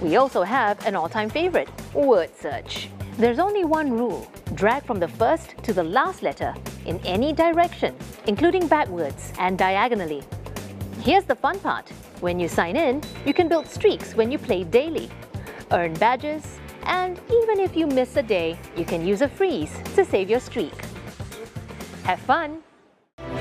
We also have an all-time favorite, word search. There's only one rule: drag from the first to the last letter in any direction, including backwards and diagonally. Here's the fun part. When you sign in, you can build streaks when you play daily, earn badges, and even if you miss a day, you can use a freeze to save your streak. Have fun!